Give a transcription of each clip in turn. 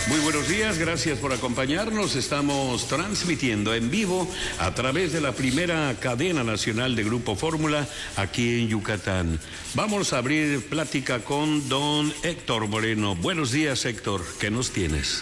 Muy buenos días, gracias por acompañarnos. Estamos transmitiendo en vivo a través de la primera cadena nacional de Grupo Fórmula aquí en Yucatán. Vamos a abrir plática con don Héctor Moreno. Buenos días, Héctor, ¿qué nos tienes?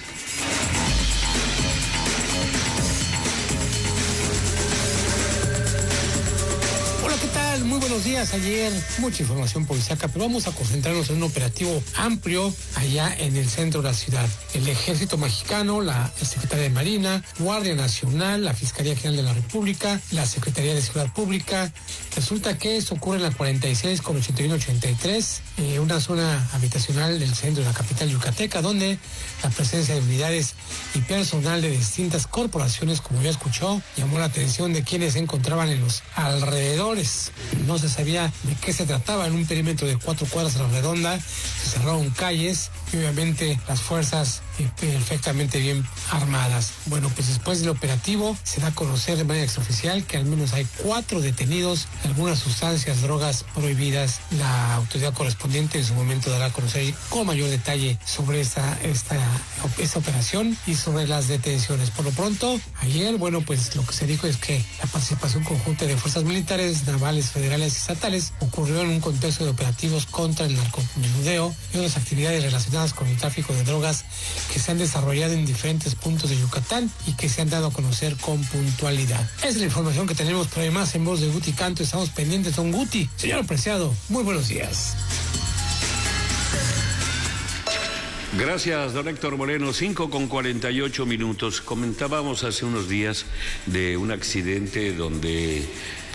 Muy buenos días. Ayer mucha información policíaca, pero vamos a concentrarnos en un operativo amplio allá en el centro de la ciudad. El Ejército Mexicano, la Secretaría de Marina, Guardia Nacional, la Fiscalía General de la República, la Secretaría de Seguridad Pública. Resulta que esto ocurre en la 46 con 8183, una zona habitacional del centro de la capital yucateca, donde la presencia de unidades y personal de distintas corporaciones, como ya escuchó, llamó la atención de quienes se encontraban en los alrededores. No se sabía de qué se trataba. En un perímetro de 4 cuadras a la redonda se cerraron calles y obviamente las fuerzas perfectamente bien armadas. Bueno, pues después del operativo se da a conocer de manera extraoficial que al menos hay 4 detenidos de algunas sustancias, drogas prohibidas. La autoridad correspondiente en su momento dará a conocer con mayor detalle sobre esta operación y sobre las detenciones. Por lo pronto, ayer, bueno, pues lo que se dijo es que la participación conjunta de fuerzas militares, navales, federales y estatales ocurrió en un contexto de operativos contra el narcomenudeo y otras actividades relacionadas con el tráfico de drogas que se han desarrollado en diferentes puntos de Yucatán y que se han dado a conocer con puntualidad. Esa es la información que tenemos, pero además en voz de Guti Canto estamos pendientes. Don Guti, señor apreciado, muy buenos días. Gracias, don Héctor Moreno. 5:48. Comentábamos hace unos días de un accidente donde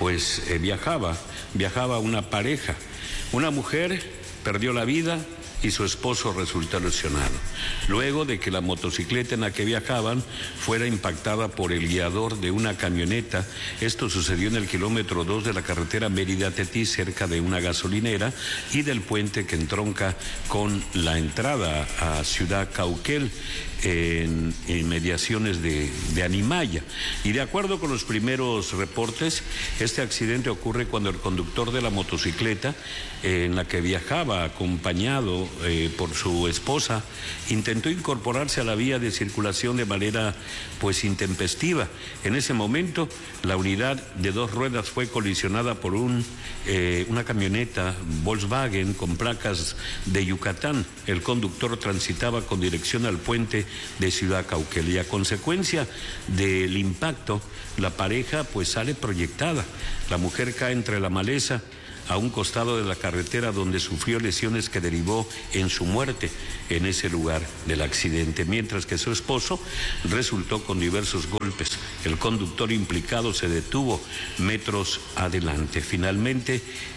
viajaba una pareja. Una mujer perdió la vida y su esposo resultó lesionado, luego de que la motocicleta en la que viajaban fuera impactada por el guiador de una camioneta. Esto sucedió en el kilómetro 2 de la carretera Mérida-Tetí, cerca de una gasolinera y del puente que entronca con la entrada a Ciudad Cauquel, en inmediaciones de Animaya. Y de acuerdo con los primeros reportes, este accidente ocurre cuando el conductor de la motocicleta en la que viajaba acompañado por su esposa intentó incorporarse a la vía de circulación de manera intempestiva. En ese momento la unidad de 2 ruedas fue colisionada por una camioneta Volkswagen con placas de Yucatán. El conductor transitaba con dirección al puente de Ciudad Cauquel y a consecuencia del impacto la pareja sale proyectada. La mujer cae entre la maleza a un costado de la carretera, donde sufrió lesiones que derivó en su muerte en ese lugar del accidente, mientras que su esposo resultó con diversos golpes. El conductor implicado se detuvo metros adelante. Finalmente,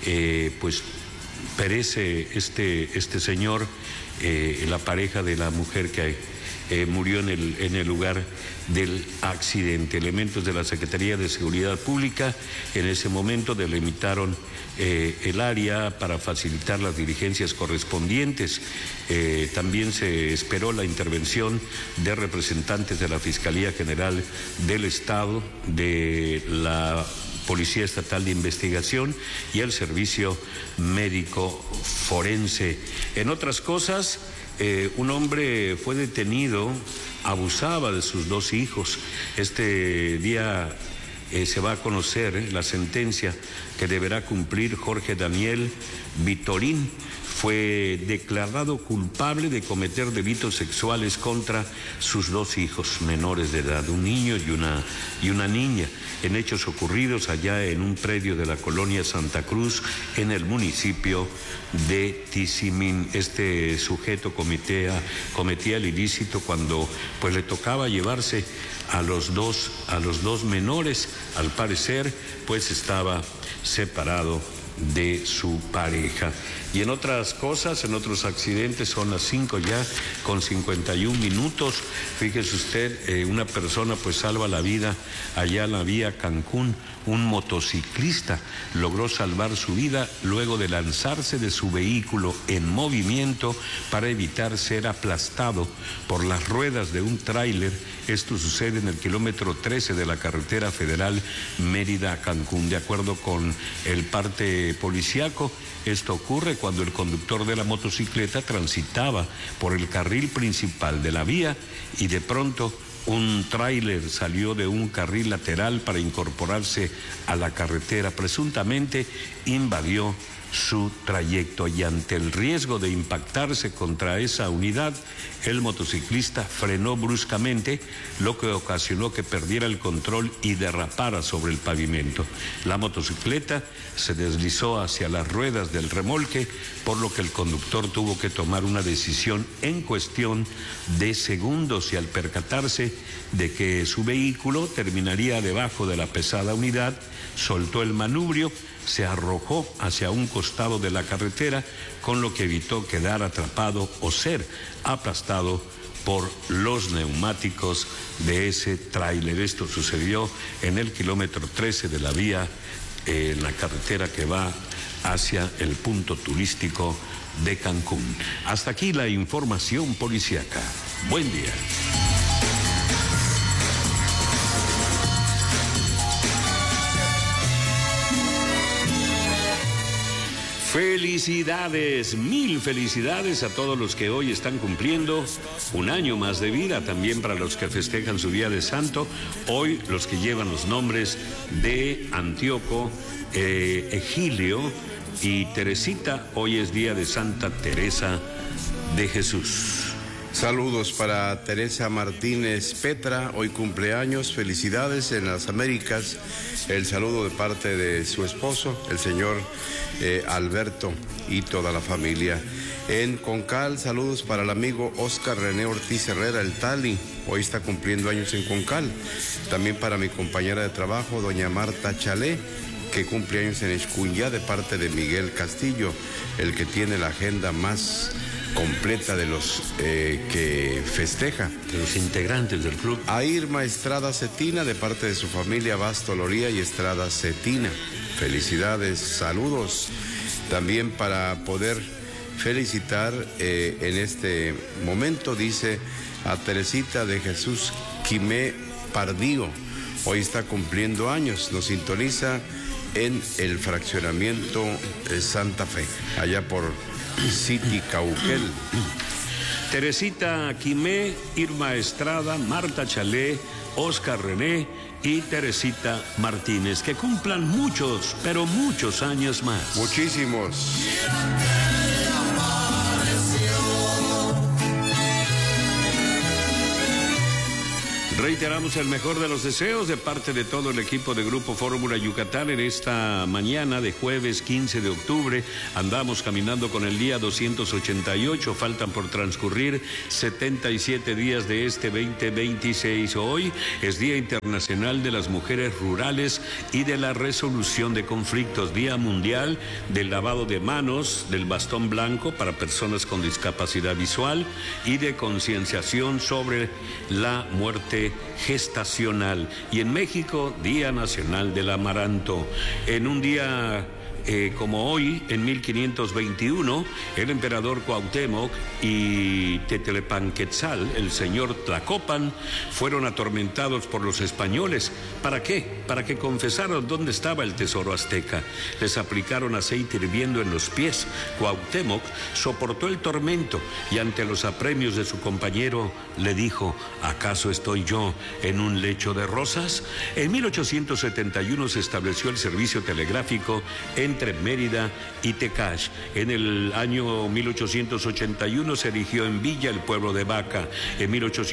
perece este señor, la pareja de la mujer que murió en el lugar del accidente. Elementos de la Secretaría de Seguridad Pública en ese momento delimitaron el área para facilitar las diligencias correspondientes. También se esperó la intervención de representantes de la Fiscalía General del Estado, de la Policía Estatal de Investigación y el Servicio Médico Forense. En otras cosas, un hombre fue detenido, abusaba de sus 2 hijos. Este día se va a conocer la sentencia que deberá cumplir Jorge Daniel Vitorín. Fue declarado culpable de cometer delitos sexuales contra sus 2 hijos menores de edad, un niño y una niña, en hechos ocurridos allá en un predio de la colonia Santa Cruz, en el municipio de Tizimín. Este sujeto cometía el ilícito cuando le tocaba llevarse a los dos menores. Al parecer estaba separado de su pareja. Y en otras cosas, en otros accidentes, son las 5:51. Fíjese usted, una persona salva la vida allá en la vía Cancún. Un motociclista logró salvar su vida luego de lanzarse de su vehículo en movimiento para evitar ser aplastado por las ruedas de un tráiler. Esto sucede en el kilómetro 13 de la carretera federal Mérida-Cancún. De acuerdo con el parte policiaco, esto ocurre cuando el conductor de la motocicleta transitaba por el carril principal de la vía y de pronto un tráiler salió de un carril lateral para incorporarse a la carretera. Presuntamente invadió su trayecto y ante el riesgo de impactarse contra esa unidad, el motociclista frenó bruscamente, lo que ocasionó que perdiera el control y derrapara sobre el pavimento. La motocicleta se deslizó hacia las ruedas del remolque, por lo que el conductor tuvo que tomar una decisión en cuestión de segundos y al percatarse de que su vehículo terminaría debajo de la pesada unidad, soltó el manubrio, se arrojó hacia un costado de la carretera, con lo que evitó quedar atrapado o ser aplastado por los neumáticos de ese tráiler. Esto sucedió en el kilómetro 13 de la vía, en la carretera que va hacia el punto turístico de Cancún. Hasta aquí la información policíaca. Buen día. Felicidades, mil felicidades a todos los que hoy están cumpliendo un año más de vida, también para los que festejan su día de santo, hoy los que llevan los nombres de Antíoco, Egilio y Teresita, hoy es día de Santa Teresa de Jesús. Saludos para Teresa Martínez Petra, hoy cumpleaños, felicidades en las Américas. El saludo de parte de su esposo, el señor Alberto, y toda la familia. En Concal, saludos para el amigo Oscar René Ortiz Herrera, el Tali, hoy está cumpliendo años en Concal. También para mi compañera de trabajo, doña Marta Chalé, que cumple años en Escuña, de parte de Miguel Castillo, el que tiene la agenda más completa de los que festeja. De los integrantes del club. A Irma Estrada Cetina, de parte de su familia Basto Loría y Estrada Cetina. Felicidades, saludos. También para poder felicitar en este momento, dice, a Teresita de Jesús Quimé Pardío. Hoy está cumpliendo años, nos sintoniza en el fraccionamiento Santa Fe, allá por City Cauquel. Teresita Quimé, Irma Estrada, Marta Chalé, Oscar René y Teresita Martínez. Que cumplan muchos, pero muchos años más. Muchísimos. Reiteramos el mejor de los deseos de parte de todo el equipo de Grupo Fórmula Yucatán en esta mañana de jueves 15 de octubre. Andamos caminando con el día 288, faltan por transcurrir 77 días de este 2026. Hoy es Día Internacional de las Mujeres Rurales y de la Resolución de Conflictos, Día Mundial del Lavado de Manos, del Bastón Blanco para personas con discapacidad visual y de concienciación sobre la muerte gestacional. Y en México, Día Nacional del Amaranto. En un día como hoy, en 1521, el emperador Cuauhtémoc y Tetlepanquetzal, el señor Tlacopan, fueron atormentados por los españoles. ¿Para qué? Para que confesaran dónde estaba el tesoro azteca. Les aplicaron aceite hirviendo en los pies. Cuauhtémoc soportó el tormento y ante los apremios de su compañero le dijo: ¿acaso estoy yo en un lecho de rosas? En 1871 se estableció el servicio telegráfico entre Mérida y Tecash. En el año 1881 se erigió en Villa el pueblo de Vaca. En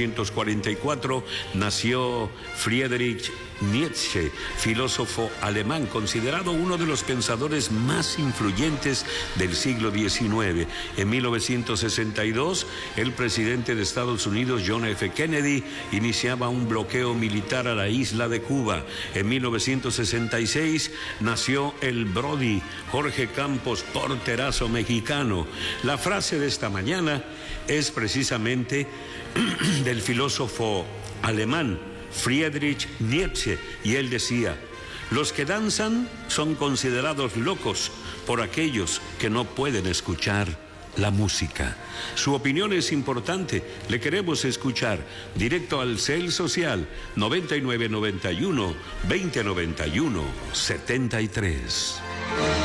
1844 nació Friedrich Nietzsche, filósofo alemán, considerado uno de los pensadores más influyentes del siglo XIX. En 1962, el presidente de Estados Unidos, John F. Kennedy, iniciaba un bloqueo militar a la isla de Cuba. En 1966 nació el Brody, Jorge Campos, porterazo mexicano. La frase de esta mañana es precisamente del filósofo alemán Friedrich Nietzsche, y él decía: los que danzan son considerados locos por aquellos que no pueden escuchar la música. Su opinión es importante, le queremos escuchar. Directo al CEL Social 9991 2091 73.